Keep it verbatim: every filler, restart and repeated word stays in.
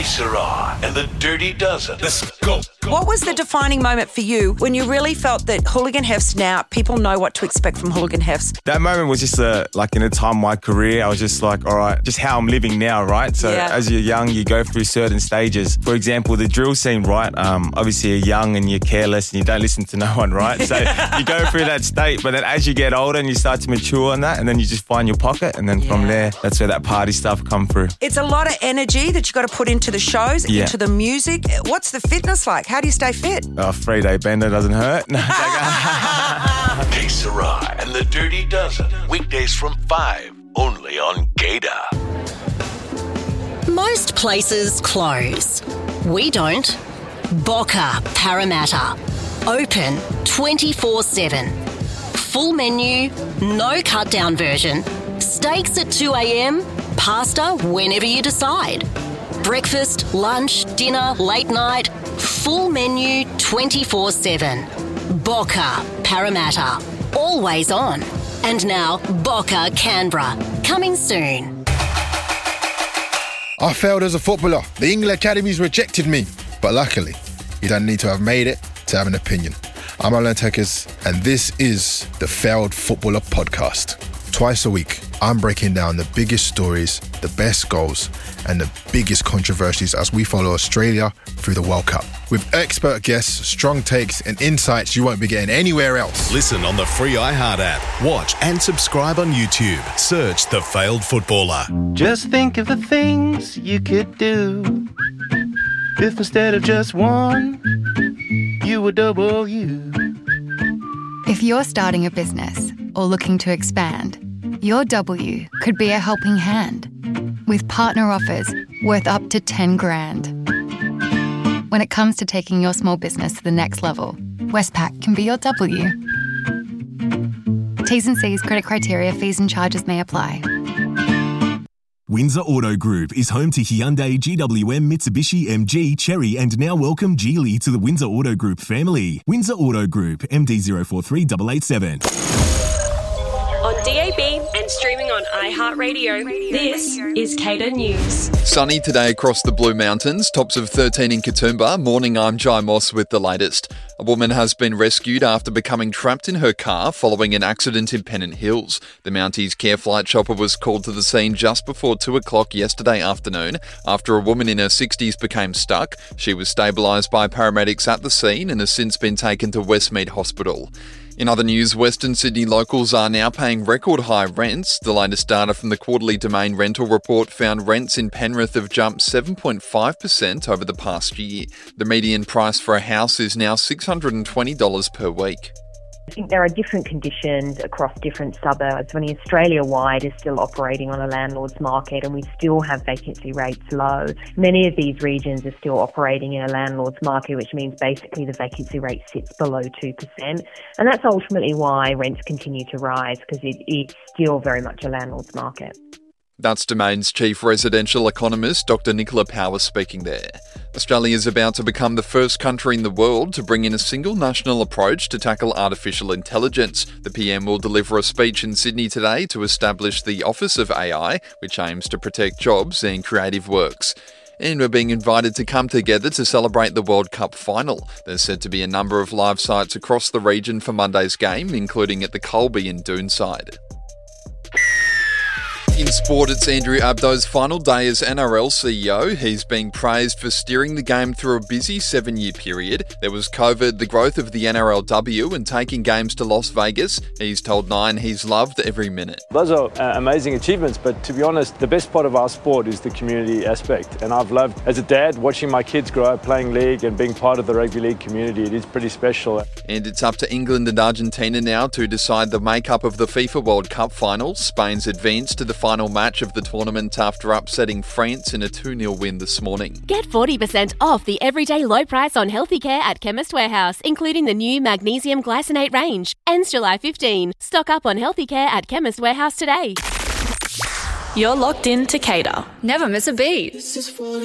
Que Sera and the Dirty Dozen. Let's go. What was the defining moment for you when you really felt that Hooligan Hefts now, people know what to expect from Hooligan Hefts? That moment was just a, like in a time of my career, I was just like, all right, just how I'm living now, right? So Yeah. as you're young, you go through certain stages. For example, the drill scene, right? Um, obviously you're young and you're careless and you don't listen to no one, right? So you go through that state, but then as you get older and you start to mature on that, and then you just find your pocket, and then Yeah. from there, that's where that party stuff come through. It's a lot of energy that you got to put into the shows, Yeah. into the music. What's the fitness like? How do you stay fit? A three-day bender doesn't hurt. No, it's like, Que Sera and the Dirty Dozen. Weekdays from five, only on Gator. Most places close. We don't. Boca Parramatta. Open twenty-four seven. Full menu, no cut-down version. Steaks at two a.m, pasta whenever you decide. Breakfast, lunch, dinner, late night. Full menu twenty-four seven. Boca Parramatta. Always on. And now Boca Canberra. Coming soon. I failed as a footballer. The England Academies rejected me. But luckily, you don't need to have made it to have an opinion. I'm Alan Tekers, and this is the Failed Footballer Podcast. Twice a week, I'm breaking down the biggest stories, the best goals, and the biggest controversies as we follow Australia through the World Cup. With expert guests, strong takes, and insights you won't be getting anywhere else. Listen on the free iHeart app. Watch and subscribe on YouTube. Search The Failed Footballer. Just think of the things you could do if instead of just one, you were double you. If you're starting a business or looking to expand, your W could be a helping hand with partner offers worth up to ten grand. When it comes to taking your small business to the next level, Westpac can be your W. T's and C's, credit criteria, fees and charges may apply. Windsor Auto Group is home to Hyundai, G W M, Mitsubishi, M G, Chery, and now welcome Geely to the Windsor Auto Group family. Windsor Auto Group, M D zero four three eight eight seven. On D A B and streaming on iHeartRadio, this is Cater News. Sunny today across the Blue Mountains, tops of thirteen in Katoomba. Morning, I'm Jai Moss with the latest. A woman has been rescued after becoming trapped in her car following an accident in Pennant Hills. The Mounties Care Flight chopper was called to the scene just before two o'clock yesterday afternoon after a woman in her sixties became stuck. She was stabilised by paramedics at the scene and has since been taken to Westmead Hospital. In other news, Western Sydney locals are now paying record high rents. The latest data from the Quarterly Domain Rental Report found rents in Penrith have jumped seven point five percent over the past year. The median price for a house is now six hundred twenty dollars per week. I think there are different conditions across different suburbs. When Australia-wide is still operating on a landlord's market and we still have vacancy rates low, many of these regions are still operating in a landlord's market, which means basically the vacancy rate sits below two percent. And that's ultimately why rents continue to rise, because it is still very much a landlord's market. That's Domain's chief residential economist, Doctor Nicola Power, speaking there. Australia is about to become the first country in the world to bring in a single national approach to tackle artificial intelligence. The P M will deliver a speech in Sydney today to establish the Office of A I, which aims to protect jobs and creative works. And we're being invited to come together to celebrate the World Cup final. There's said to be a number of live sites across the region for Monday's game, including at the Colby in Doonside. In sport, it's Andrew Abdo's final day as N R L C E O. He's being praised for steering the game through a busy seven-year period. There was COVID, the growth of the N R L W, and taking games to Las Vegas. He's told Nine he's loved every minute. Those are uh, amazing achievements, but to be honest, the best part of our sport is the community aspect. And I've loved, as a dad, watching my kids grow up playing league and being part of the rugby league community. It is pretty special. And it's up to England and Argentina now to decide the makeup of the FIFA World Cup final. Spain's advanced to the final match of the tournament after upsetting France in a two nil win this morning. Get forty percent off the everyday low price on healthy care at Chemist Warehouse, including the new magnesium glycinate range. Ends July fifteenth. Stock up on healthy care at Chemist Warehouse today. You're locked in to Cater. Never miss a beat.